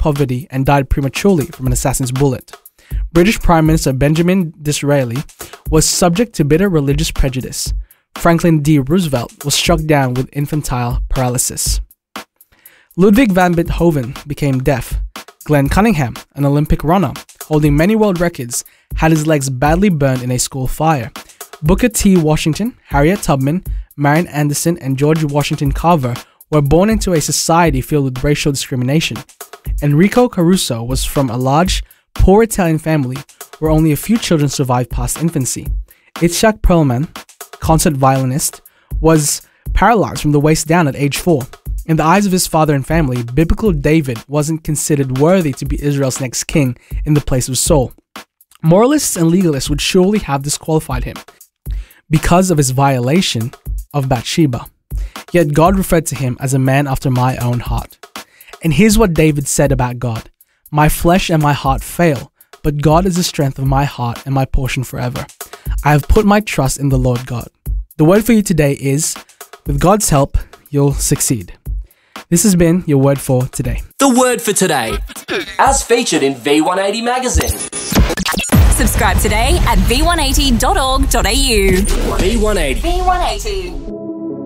poverty and died prematurely from an assassin's bullet. British Prime Minister Benjamin Disraeli was subject to bitter religious prejudice. Franklin D. Roosevelt was struck down with infantile paralysis. Ludwig van Beethoven became deaf. Glenn Cunningham, an Olympic runner holding many world records, had his legs badly burned in a school fire. Booker T. Washington, Harriet Tubman, Marian Anderson, and George Washington Carver were born into a society filled with racial discrimination. Enrico Caruso was from a large, poor Italian family where only a few children survived past infancy. Itzhak Perlman, concert violinist, was paralyzed from the waist down at age 4. In the eyes of his father and family, biblical David wasn't considered worthy to be Israel's next king in the place of Saul. Moralists and legalists would surely have disqualified him because of his violation of Bathsheba. Yet God referred to him as a man after my own heart. And here's what David said about God: "My flesh and my heart fail, but God is the strength of my heart and my portion forever. I have put my trust in the Lord God." The word for you today is, with God's help, you'll succeed. This has been your word for today. The word for today, as featured in V180 magazine. Subscribe today at v180.org.au. V180. V180.